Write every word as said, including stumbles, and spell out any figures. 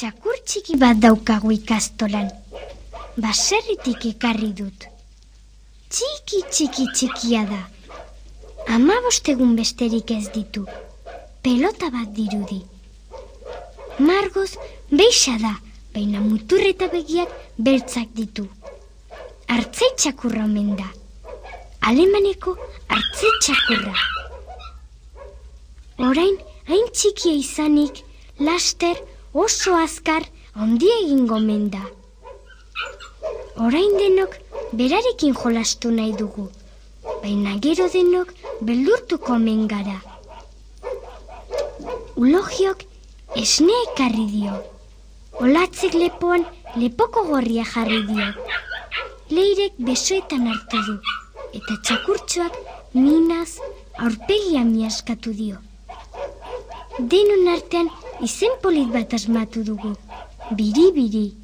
Txakur txiki bat daukagu ikastolan. Baserritik ekarri dut. Txiki txiki txikia da. Hamabost egun besterik ez ditu. Pelota bat dirudi. Margoz beixa da, baina mutur eta begiak beltzak ditu. Artzai txakurra omen da. Alemaneko artzai txakurra. Orain, hain txikia izanik, laster, oso azkar, handia egingo omen da. Orain denok berarekin jolastu nahi dugu, baina gero denok beldurtuko omen gara. Ulogiok esne ekarri dio. Olatzek lepoan lepoko gorria jarri dio. Leirek besoetan hartu du, eta txakurtxoak minaz aurpegia miaskatu dio. Denon artean izen polit bat asmatu dugu, biri-biri.